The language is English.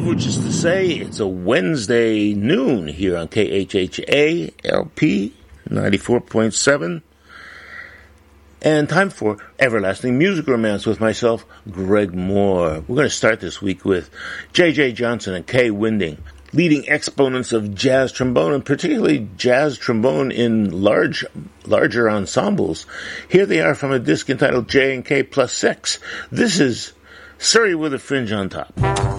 which is to say it's a Wednesday noon here on KHHA LP 94.7. And time for Everlasting Music Romance with myself, Greg Moore. We're going to start this week with J.J. Johnson and Kay Winding, leading exponents of jazz trombone, and particularly jazz trombone in larger ensembles. Here they are from a disc entitled J&K Plus 6. This is Surrey with a Fringe on Top.